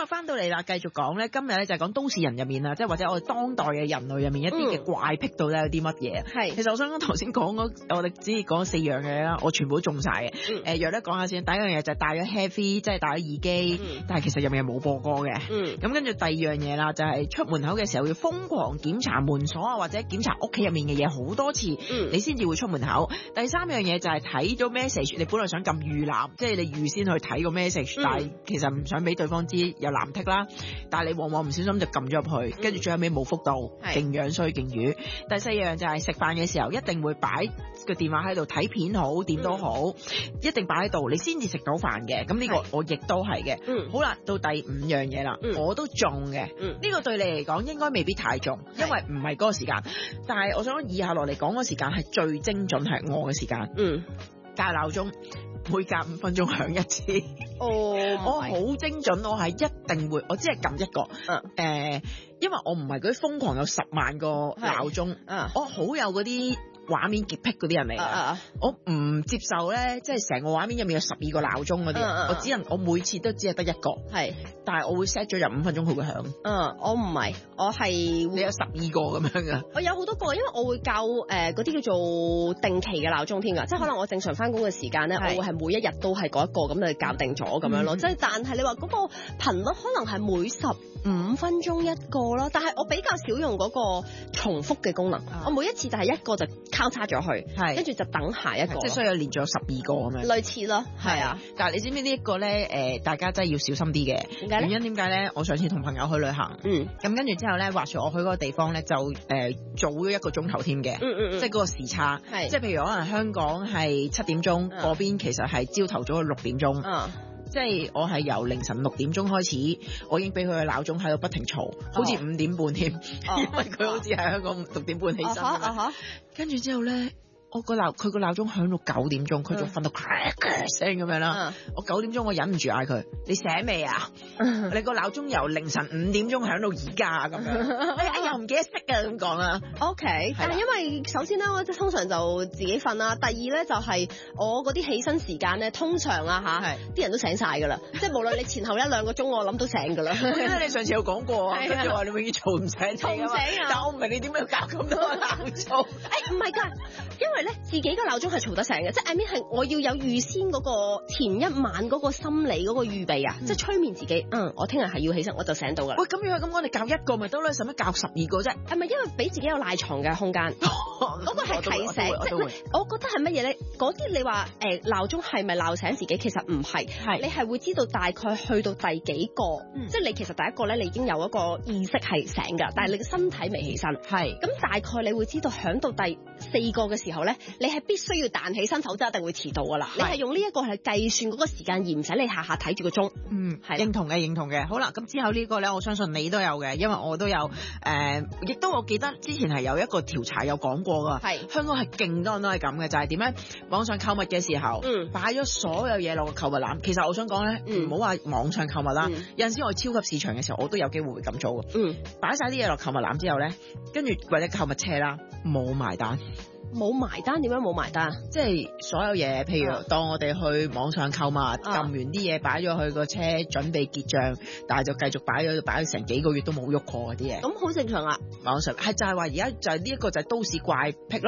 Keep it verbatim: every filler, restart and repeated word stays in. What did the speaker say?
翻到嚟啦，繼續講咧。今日咧就係講都市人入面啊，即係或者我哋當代嘅人類入面一啲嘅怪癖到底有啲乜嘢？係、嗯，其實我想講頭先講嗰我哋只講四樣嘢啦，我全部都中晒嘅。誒、嗯，若咧講下先，第一樣嘢就係戴咗 headphone，即係戴咗耳機，嗯、但係其實入面係冇播歌嘅。嗯，咁跟住第二樣嘢啦，就係出門口嘅時候要瘋狂檢查門鎖啊，或者檢查屋企入面嘅嘢好多次，嗯、你先至會出門口。第三樣嘢就係睇咗 message，你本來想撳預覽，即係你預先去睇個 message，、嗯、但係其實唔想俾對方知有藍剔啦，但係你往往唔小心就撳咗入去，跟住最後尾冇覆到，勁樣衰勁瘀。第四樣就係食飯嘅時候一定會擺個電話喺度睇片好點都好，嗯、一定擺喺度，你先至食到飯嘅。咁呢個我亦都係嘅。嗯，好啦，到第五樣嘢啦，嗯、我都中嘅。嗯，呢、這個對你嚟講應該未必太重，因為唔係嗰個時間。但係我想講以下落嚟講嗰時間係最精準，係我嘅時間。嗯，校鬧鐘。每隔五分鐘響一次，哦，oh, 我好精準，我係一定會，我只係撳一個，誒、uh. 呃，因為我唔係嗰啲瘋狂有十萬個鬧鐘，uh. 我好有嗰啲畫面潔癖嗰啲人嚟嘅，uh. 我唔接受咧，即係成個畫面入面有十二個鬧鐘嗰啲，uh. 我只能我每次都只係得一個，係，但係我會 set 咗入五分鐘佢會響，嗯，uh, 我唔係，我係你有十二個咁樣噶，我有好多個，因為我會校誒嗰啲叫做定期嘅鬧鐘添噶，即係可能我正常翻工嘅時間咧，我會係每一日都係嗰一個咁就校定咗咁樣咯，即係、嗯、但係你話嗰個頻率可能係每十五分鐘一個咯，但係我比較少用嗰個重複嘅功能，啊、我每一次就係一個就交叉咗去，係跟住就等下一個，即係所以連咗十二個咁樣，類似咯，係啊。但係你知唔知呢一個咧？誒、呃，大家真係要小心啲嘅。點解咧？原因點解咧？我上次同朋友去旅行，嗯，咁跟住之後咧，話說我去嗰個地方咧，就誒、呃、早咗一個鐘頭添嘅，嗯嗯嗯，即係嗰個時差，係，即係譬如可能香港係七點鐘，嗰邊、嗯、其實係朝頭早嘅六點鐘，嗯。即係我係由凌晨六點鐘開始，我已經俾佢嘅鬧鐘喺度不停嘈，好似五點半添，哦、因為佢好似喺香港六點半起身，跟住、uh huh, uh huh. 之後咧。我個鬧佢個鬧鐘響到九點鐘，佢仲瞓到咔咔聲咁樣啦。Uh. 我九點鐘我忍唔住嗌佢：你醒未啊？Uh. 你個鬧鐘由凌晨五點鐘響到而家咁樣。哎呀，又唔記得熄啊咁講啦。O K，但係因為首先咧，我即係通常就自己瞓啦。第二咧就係我嗰啲起身時間咧，通常啊吓，啲人都醒晒噶啦。即係無論你前後一兩個鐘，我諗都醒噶啦。因為你上次有講過，跟住話你永遠嘈唔醒，嘈唔醒啊！但我唔明你點解要搞咁多鬧鐘？誒，唔係噶，因為咧自己個鬧鐘係嘈得醒嘅，即係 I mean 係我要有預先嗰個前一晚嗰個心理嗰個預備啊，嗯、即係催眠自己，嗯，我聽日係要起身，我就醒到噶啦。喂，咁樣咁我哋教一個咪得啦，使乜教十二個啫？係咪因為俾自己有賴床嘅空間？嗰個係提醒，即係我覺得係乜嘢咧？嗰啲你話誒鬧鐘係咪鬧醒自己？其實唔係，係是你係會知道大概去到第幾個，嗯、即係你其實第一個咧，你已經有一個意識係醒噶，但係你嘅身體未起身。係咁是大概你會知道響到第四個嘅時候咧，你係必須要彈起身，否則一定會遲到噶啦。是你係用呢一個係計算嗰個時間，而唔使你下下睇住個鐘。嗯，係認同嘅，認同嘅。好啦，咁之後呢個咧，我相信你都有嘅，因為我都有誒，亦、呃、都我記得之前係有一個調查有講過噶。係是香港係勁多人都係咁嘅，就係點咧？網上購物嘅時候，嗯，擺咗所有嘢落個購物籃。其實我想講咧，唔好話網上購物啦，嗯、有陣時我去超級市場嘅時候，我都有機會會咁做嘅。嗯，擺晒啲嘢落購物籃之後咧，跟住或者購物車啦，冇埋單。冇埋單，點樣冇埋單？即係所有嘢，譬如、啊、當我哋去網上購物，撳、啊、完啲嘢擺咗去個車，準備結賬，但係就繼續擺咗擺咗成幾個月都冇喐過嗰啲嘢。咁好正常啊！網上係就係話而家就係呢一個就係都市怪癖咯。